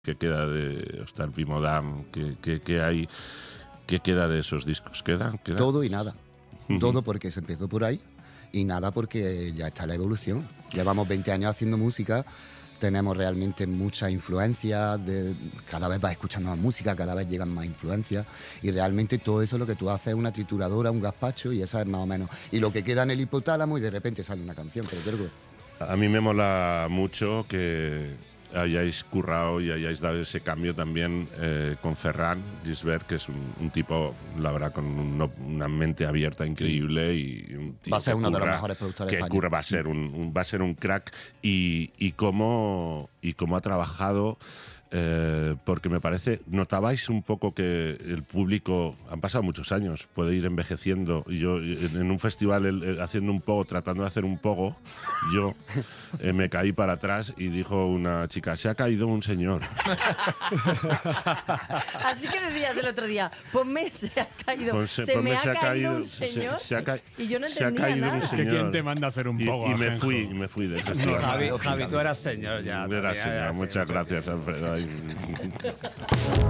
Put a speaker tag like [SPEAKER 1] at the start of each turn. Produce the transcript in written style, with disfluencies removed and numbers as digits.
[SPEAKER 1] ¿Qué queda de Hostal Pimodam? ¿Qué hay? ¿Qué queda de esos discos? ¿Quedan?
[SPEAKER 2] Todo y nada. Todo porque se empezó por ahí y nada porque ya está la evolución. Llevamos 20 años haciendo música, tenemos realmente mucha influencia, cada vez vas escuchando más música, cada vez llegan más influencias y realmente todo eso lo que tú haces es una trituradora, un gazpacho y esa es más o menos. Y lo que queda en el hipotálamo y de repente sale una canción, pero creo que...
[SPEAKER 1] A mí me mola mucho que hayáis currado y hayáis dado ese cambio también con Ferran Gisbert, que es un tipo, la verdad, con una mente abierta increíble, sí. Y un tío
[SPEAKER 2] va a ser
[SPEAKER 1] uno
[SPEAKER 2] de los mejores productores de España.
[SPEAKER 1] Curra, va a ser un crack y cómo ha trabajado. Porque me parece, notabais un poco que el público, han pasado muchos años, puede ir envejeciendo, y yo en un festival haciendo un pogo, tratando de hacer un pogo, yo me caí para atrás y dijo una chica, se ha caído un señor.
[SPEAKER 3] Así que decías el otro día, ponme se ha caído, me ha caído un señor, y yo no entendía nada.
[SPEAKER 4] Es que ¿quién te manda a hacer un pogo?
[SPEAKER 1] Y me fui del festival.
[SPEAKER 5] Javi, tú eras señor ya.
[SPEAKER 1] Era señor, muchas gracias, Alfredo.